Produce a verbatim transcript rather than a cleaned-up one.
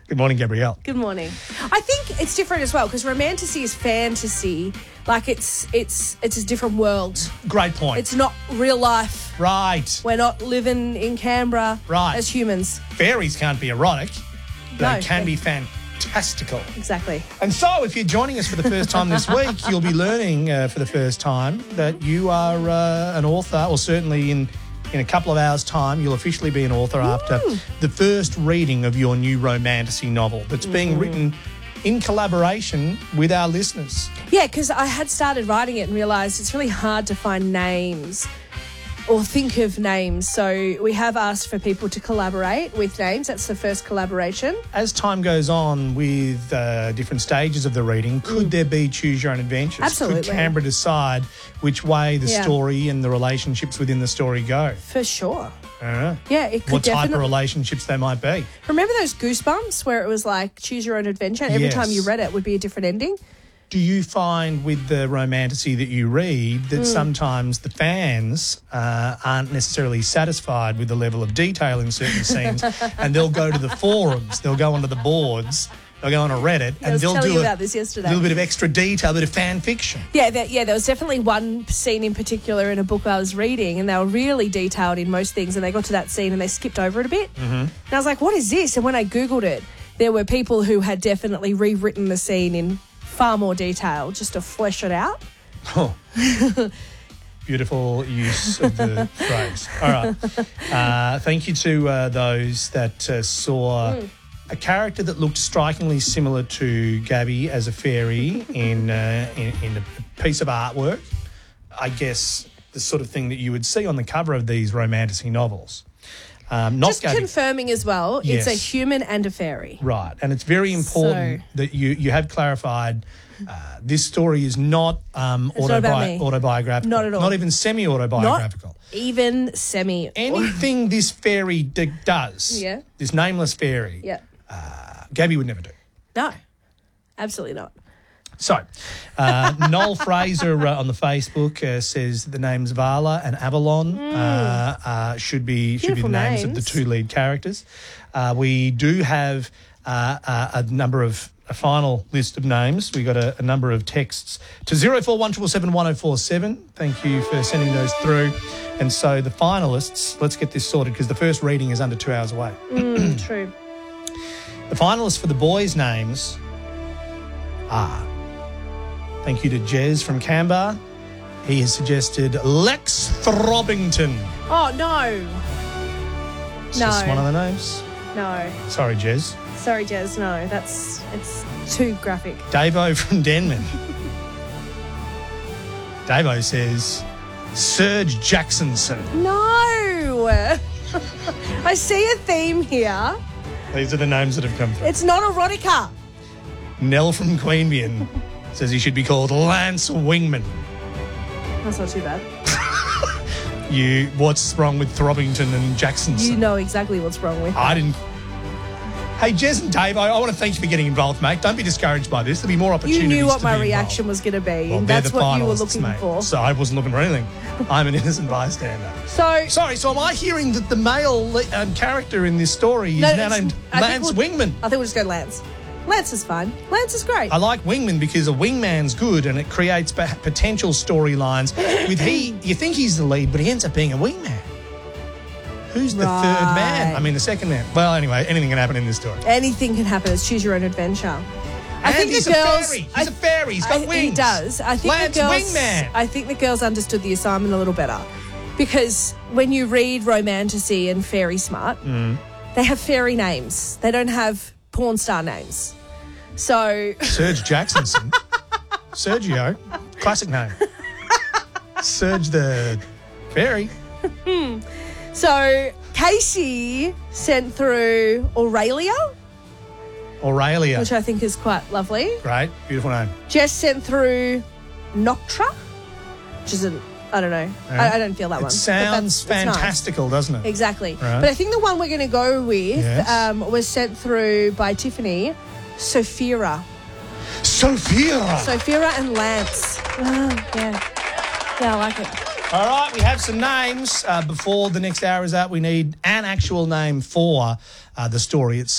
Good morning, Gabrielle. Good morning. I think it's different as well because romantasy is fantasy. Like it's it's it's a different world. Great point. It's not real life. Right. We're not living in Canberra Right. as humans. Fairies can't be erotic. They No, can they- be fantastical. Exactly. And so if you're joining us for the first time this week, you'll be learning uh, for the first time that you are uh, an author, or certainly in, in a couple of hours' time, you'll officially be an author after the first reading of your new romantasy novel that's being written in collaboration with our listeners. Yeah, because I had started writing it and realised it's really hard to find names or think of names. So we have asked for people to collaborate with names. That's the first collaboration. As time goes on with uh, different stages of the reading, could there be choose your own adventures? Absolutely. Could Canberra decide which way the Yeah. story and the relationships within the story go? For sure. Uh, Yeah, it could what type of definitely. relationships they might be? Remember those Goosebumps where it was like choose your own adventure? Every Yes. time you read it would be a different ending. Do you find with the romantasy that you read that sometimes the fans uh, aren't necessarily satisfied with the level of detail in certain scenes, and they'll go to the forums, they'll go onto the boards, they'll go on a Reddit, I and was they'll telling do you a about this yesterday. little bit of extra detail, a bit of fan fiction? Yeah, there, yeah, there was definitely one scene in particular in a book I was reading, and they were really detailed in most things, and they got to that scene and they skipped over it a bit. Mm-hmm. And I was like, what is this? And when I Googled it, there were people who had definitely rewritten the scene in far more detail just to flesh it out. Oh. Beautiful use of the phrase. All right. Uh, thank you to uh, those that uh, saw Mm. a character that looked strikingly similar to Gabby as a fairy in, uh, in in a piece of artwork. I guess the sort of thing that you would see on the cover of these romantasy novels. Um, not Just Gabby. confirming as well, it's a Yes. human and a fairy. Right, and it's very important So- that you, you have clarified uh, this story is not um, It's not about autobi- me. autobiographical. Not at all. Not even semi-autobiographical. Even semi. Anything this fairy d- does, Yeah. this nameless fairy, Yeah. uh, Gabby would never do. No, absolutely not. So, uh, Noel Fraser uh, on the Facebook uh, says that the names Vala and Avalon uh, uh, should be should be the Beautiful names, of the names. two lead characters. Uh, we do have uh, uh, a number of a final list of names. We got a, a number of texts to zero four one seven seven one zero four seven. Thank you for sending those through. And so the finalists, let's get this sorted because the first reading is under two hours away. Mm, true. The finalists for the boys' names are, thank you to Jez from Canberra. He has suggested Lex Throbbington. Oh, no. It's No. just one of the names. No. Sorry, Jez. Sorry, Jez. No, that's it's too graphic. Davo from Denman. Davo says Serge Jacksonson. No. I see a theme here. These are the names that have come through. It's not erotica. Nell from Queanbeyan says he should be called Lance Wingman. That's not too bad. You, what's wrong with Throbbington and Jacksonson? You know exactly what's wrong with I that. didn't. Hey, Jez and Dave, I, I want to thank you for getting involved, mate. Don't be discouraged by this. There'll be more You opportunities. knew what to my be reaction involved. was going to be, Well, and they're that's the what you were finalists, looking mate. for. So I wasn't looking for anything. I'm an innocent bystander. So, Sorry, so am I hearing that the male le- um, character in this story is No, now it's- named I think Lance we'll- Wingman? I think we'll just go Lance. Lance is fine. Lance is great. I like Wingman because a wingman's good and it creates p- potential storylines. With he, you think he's the lead, but he ends up being a wingman. Who's the Right. third man? I mean, the second man. Well, anyway, anything can happen in this story. Anything can happen. It's choose your own adventure. I And think he's the a girls. fairy. He's I- a fairy. He's got I- wings. He does. I think Lance the girls. Wingman. I think the girls understood the assignment a little better, because when you read romantasy and fairy smart, Mm. they have fairy names. They don't have porn star names. So Serge Jacksonson. Sergio. Classic name. Serge the fairy. so Casey sent through Aurelia, Aurelia. which I think is quite lovely. Great. Beautiful name. Jess sent through Noctra, which is an I don't know. Yeah. I, I don't feel that It one. But sounds that's- it's nice. fantastical, doesn't it? Exactly. Right. But I think the one we're going to go with Yes. um, was sent through by Tiffany, Sophia. Sophia. Sophia and Lance. Ah, yeah. Yeah, I like it. All right, we have some names. Uh, before the next hour is out, we need an actual name for uh, the story itself.